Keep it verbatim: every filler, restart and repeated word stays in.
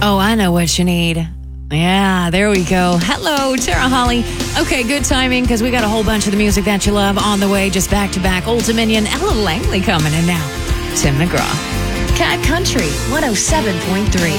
Oh, I know what you need. Yeah, there we go. Hello, Tara Holly. Okay, good timing because we got a whole bunch of the music that you love on the way, just back to back. Old Dominion, Ella Langley coming in now. Tim McGraw. Cat Country, one oh seven point three.